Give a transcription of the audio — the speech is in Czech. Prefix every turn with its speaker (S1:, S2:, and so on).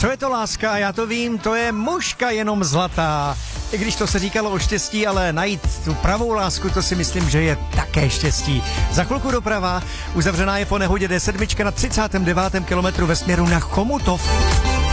S1: Co je to láska? Já to vím, to je mužka jenom zlatá. I když to se říkalo o štěstí, ale najít tu pravou lásku, to si myslím, že je také štěstí. Za chvilku doprava, uzavřená je po nehodě D7 na 39. kilometru ve směru na Chomutov.